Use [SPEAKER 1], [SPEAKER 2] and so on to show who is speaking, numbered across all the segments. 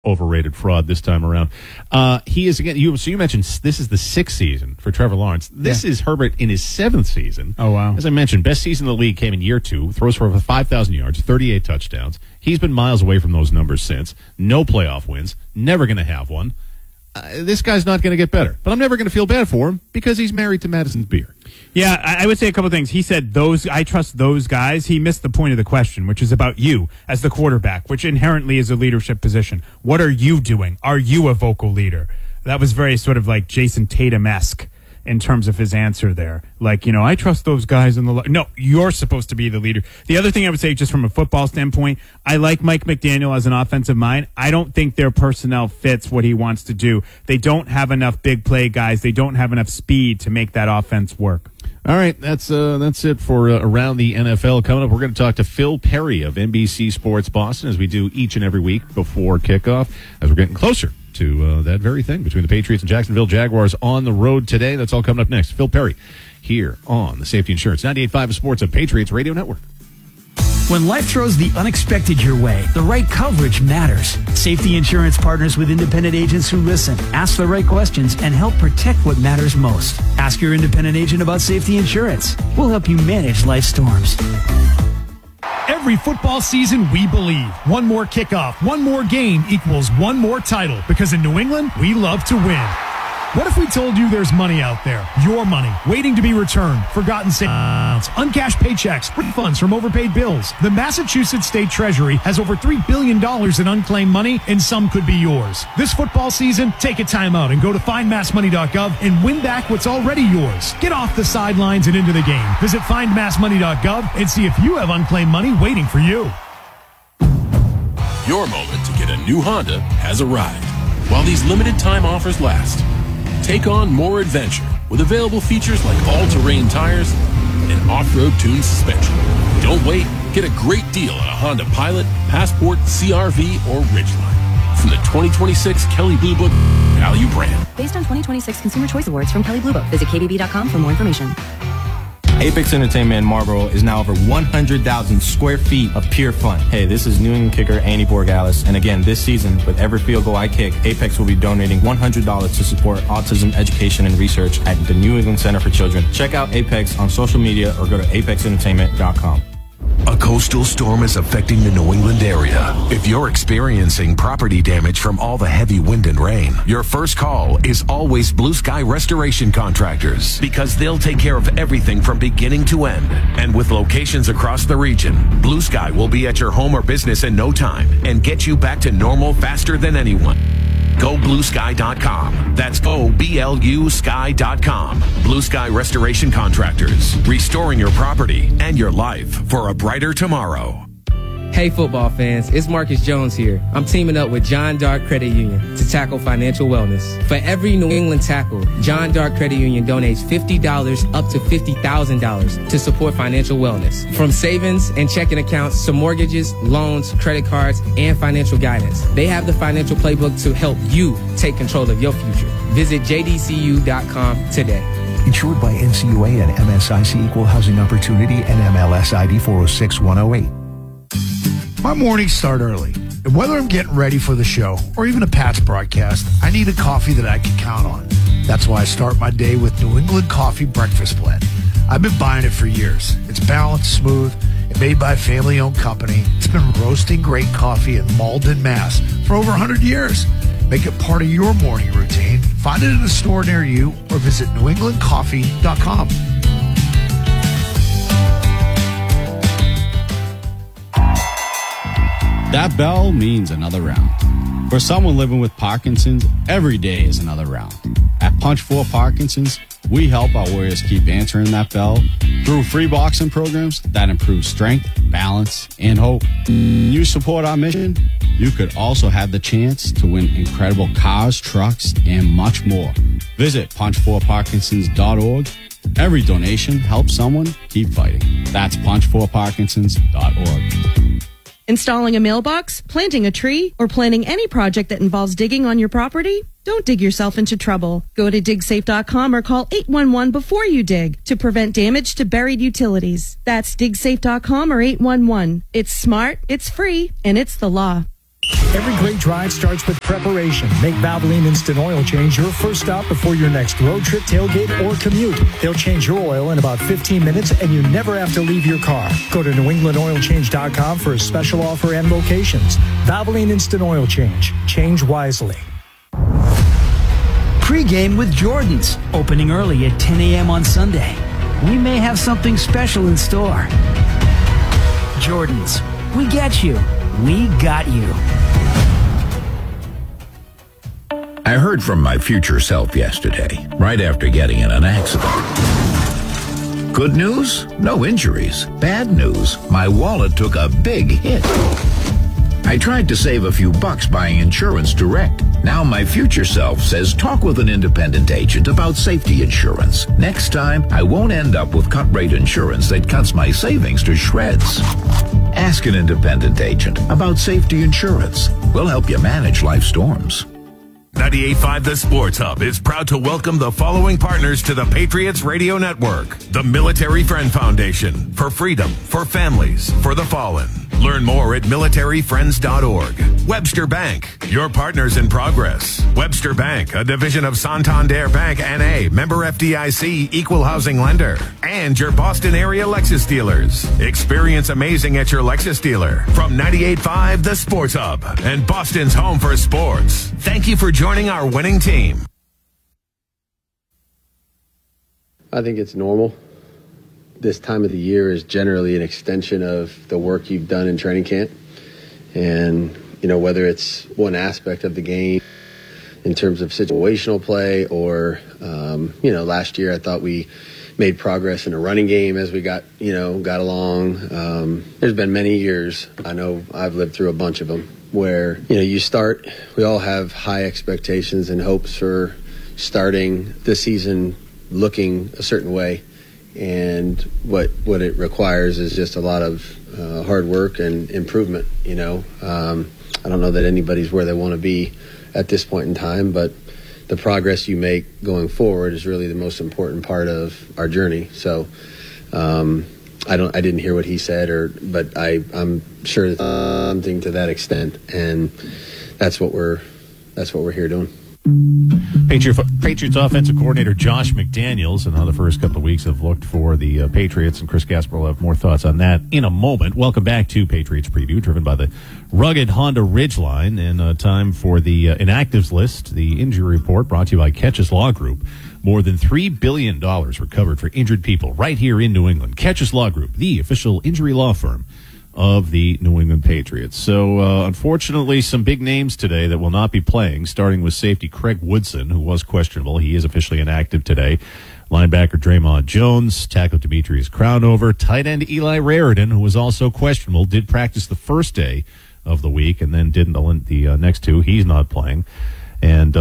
[SPEAKER 1] overrated fraud this time around. He is again. You mentioned this is the 6th season for Trevor Lawrence. This is Herbert in his 7th season.
[SPEAKER 2] Oh wow!
[SPEAKER 1] As I mentioned, best season in the league came in year 2. Throws for over 5,000 yards, 38 touchdowns. He's been miles away from those numbers since. No playoff wins. Never going to have one. This guy's not going to get better. But I'm never going to feel bad for him because he's married to Madison's beer.
[SPEAKER 2] Yeah, I would say a couple of things. He said I trust those guys. He missed the point of the question, which is about you as the quarterback, which inherently is a leadership position. What are you doing? Are you a vocal leader? That was very sort of like Jason Tatum-esque in terms of his answer there. Like, I trust those guys in the... No, you're supposed to be the leader. The other thing I would say, just from a football standpoint, I like Mike McDaniel as an offensive mind. I don't think their personnel fits what he wants to do. They don't have enough big play guys. They don't have enough speed to make that offense work.
[SPEAKER 1] All right, that's it for Around the NFL. Coming up, we're going to talk to Phil Perry of NBC Sports Boston, as we do each and every week before kickoff, as we're getting closer to that very thing between the Patriots and Jacksonville Jaguars on the road today. That's all coming up next. Phil Perry here on the Safety Insurance 98.5 Sports of Patriots Radio Network.
[SPEAKER 3] When life throws the unexpected your way, the right coverage matters. Safety Insurance partners with independent agents who listen, ask the right questions, and help protect what matters most. Ask your independent agent about Safety Insurance. We'll help you manage life's storms.
[SPEAKER 4] Every football season, we believe one more kickoff, one more game equals one more title. Because in New England, we love to win. What if we told you there's money out there, your money, waiting to be returned, forgotten savings, uncashed paychecks, refunds from overpaid bills? The Massachusetts State Treasury has over $3 billion in unclaimed money, and some could be yours. This football season, take a time out and go to findmassmoney.gov and win back what's already yours. Get off the sidelines and into the game. Visit findmassmoney.gov and see if you have unclaimed money waiting for you.
[SPEAKER 5] Your moment to get a new Honda has arrived. While these limited time offers last, take on more adventure with available features like all-terrain tires and off-road tuned suspension. Don't wait. Get a great deal on a Honda Pilot, Passport, CR-V, or Ridgeline from the 2026 Kelley Blue Book Value brand.
[SPEAKER 6] Based on 2026 Consumer Choice Awards from Kelley Blue Book. Visit kbb.com for more information.
[SPEAKER 7] Apex Entertainment in Marlboro is now over 100,000 square feet of pure fun. Hey, this is New England kicker Andy Borgalis, and again, this season, with every field goal I kick, Apex will be donating $100 to support autism education and research at the New England Center for Children. Check out Apex on social media or go to apexentertainment.com.
[SPEAKER 8] A coastal storm is affecting the New England area. If you're experiencing property damage from all the heavy wind and rain, your first call is always Blue Sky Restoration Contractors, because they'll take care of everything from beginning to end. And with locations across the region, Blue Sky will be at your home or business in no time and get you back to normal faster than anyone. GoBlueSky.com. That's GoBLU Sky.com. Blue Sky Restoration Contractors, restoring your property and your life for a brighter tomorrow.
[SPEAKER 9] Hey football fans, it's Marcus Jones here. I'm teaming up with John Dark Credit Union to tackle financial wellness. For every New England tackle, John Dark Credit Union donates $50 up to $50,000 to support financial wellness. From savings and checking accounts to mortgages, loans, credit cards, and financial guidance. They have the financial playbook to help you take control of your future. Visit jdcu.com today.
[SPEAKER 10] Insured by NCUA and MSIC Equal Housing Opportunity and MLS ID 406108.
[SPEAKER 11] My mornings start early, and whether I'm getting ready for the show or even a Pats broadcast, I need a coffee that I can count on. That's why I start my day with New England Coffee Breakfast Blend. I've been buying it for years. It's balanced, smooth, and made by a family-owned company. It's been roasting great coffee in Malden, Mass. for over 100 years. Make it part of your morning routine. Find it in a store near you or visit newenglandcoffee.com.
[SPEAKER 12] That bell means another round. For someone living with Parkinson's, every day is another round. At Punch 4 Parkinson's, we help our warriors keep answering that bell through free boxing programs that improve strength, balance, and hope. You support our mission, you could also have the chance to win incredible cars, trucks, and much more. Visit punch4parkinsons.org. Every donation helps someone keep fighting. That's punch4parkinsons.org.
[SPEAKER 13] Installing a mailbox, planting a tree, or planning any project that involves digging on your property? Don't dig yourself into trouble. Go to digsafe.com or call 811 before you dig to prevent damage to buried utilities. That's digsafe.com or 811. It's smart, it's free, and it's the law.
[SPEAKER 14] Every great drive starts with preparation. Make Valvoline Instant Oil Change your first stop before your next road trip, tailgate, or commute. They'll change your oil in about 15 minutes, and you never have to leave your car. Go to NewEnglandOilChange.com for a special offer and locations. Valvoline Instant Oil Change. Change wisely.
[SPEAKER 3] Pre-game with Jordan's, opening early at 10 a.m. on Sunday. We may have something special in store. Jordan's, we get you. We got you.
[SPEAKER 15] I heard from my future self yesterday, right after getting in an accident. Good news? No injuries. Bad news? My wallet took a big hit. I tried to save a few bucks buying insurance direct. Now my future self says talk with an independent agent about safety insurance. Next time, I won't end up with cut-rate insurance that cuts my savings to shreds. Ask an independent agent about safety insurance. We'll help you manage life storms.
[SPEAKER 8] 98.5 The Sports Hub is proud to welcome the following partners to the Patriots Radio Network. The Military Friend Foundation, for freedom, for families, for the fallen. Learn more at militaryfriends.org. Webster Bank, your partners in progress. Webster Bank, a division of Santander Bank N.A., member FDIC, equal housing lender. And your Boston area Lexus dealers. Experience amazing at your Lexus dealer. From 98.5 The Sports Hub and Boston's home for sports. Thank you for joining our winning team.
[SPEAKER 16] I think it's normal. This time of the year is generally an extension of the work you've done in training camp. And, you know, whether it's one aspect of the game in terms of situational play or, you know, last year I thought we made progress in a running game as we got along. There's been many years, I know I've lived through a bunch of them, where, you know, we all have high expectations and hopes for starting the season looking a certain way. And what it requires is just a lot of hard work and improvement, you know. I don't know that anybody's where they want to be at this point in time, but the progress you make going forward is really the most important part of our journey. So I didn't hear what he said, but I'm sure it's something to that extent, and that's what we're here doing.
[SPEAKER 1] Patriots offensive coordinator Josh McDaniels, and how the first couple of weeks have looked for the Patriots, and Chris Gasper will have more thoughts on that in a moment. Welcome back to Patriots Preview, driven by the rugged Honda Ridgeline, and time for the inactives list, the injury report brought to you by Ketch's Law Group. More than $3 billion recovered for injured people right here in New England. Ketch's Law Group, the official injury law firm of the New England Patriots. So, unfortunately, some big names today that will not be playing, starting with safety Craig Woodson, who was questionable. He is officially inactive today. Linebacker Draymond Jones, tackle Demetrius Crownover, tight end Eli Raridan, who was also questionable, did practice the first day of the week and then didn't the next two. He's not playing. And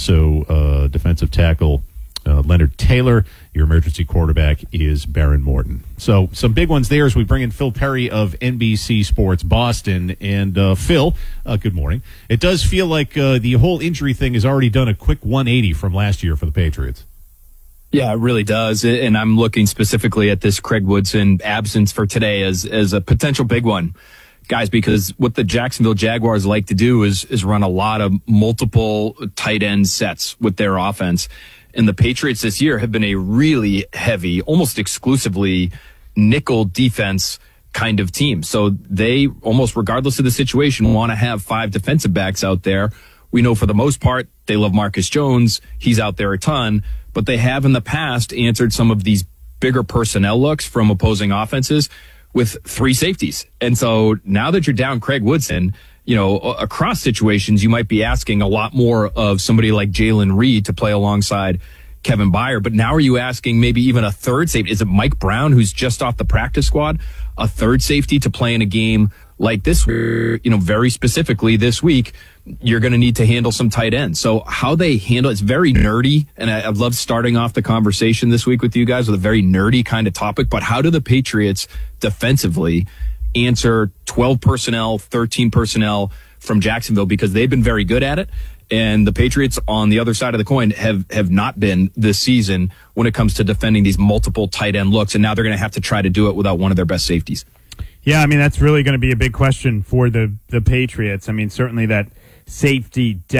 [SPEAKER 1] also defensive tackle Leonard Taylor. Your emergency quarterback is Baron Morton. So some big ones there as we bring in Phil Perry of NBC Sports Boston. And Phil, good morning. It does feel like the whole injury thing has already done a quick 180 from last year for the Patriots.
[SPEAKER 17] Yeah, it really does. And I'm looking specifically at this Craig Woodson absence for today as a potential big one. Guys, because what the Jacksonville Jaguars like to do is run a lot of multiple tight end sets with their offense. And the Patriots this year have been a really heavy, almost exclusively nickel defense kind of team. So they, almost regardless of the situation, want to have 5 defensive backs out there. We know for the most part, they love Marcus Jones. He's out there a ton. But they have in the past answered some of these bigger personnel looks from opposing offenses with 3 safeties. And so now that you're down Craig Woodson, you know, across situations, you might be asking a lot more of somebody like Jalen Reed to play alongside Kevin Byard. But now are you asking maybe even a third safety? Is it Mike Brown, who's just off the practice squad, a third safety to play in a game like this, where, you know, very specifically this week, you're going to need to handle some tight ends. So how they handle it's very nerdy. And I've loved starting off the conversation this week with you guys with a very nerdy kind of topic. But how do the Patriots defensively answer 12 personnel, 13 personnel from Jacksonville? Because they've been very good at it. And the Patriots on the other side of the coin have not been this season when it comes to defending these multiple tight end looks. And now they're going to have to try to do it without one of their best safeties.
[SPEAKER 2] Yeah, I mean, that's really going to be a big question for the Patriots. I mean, certainly that safety depth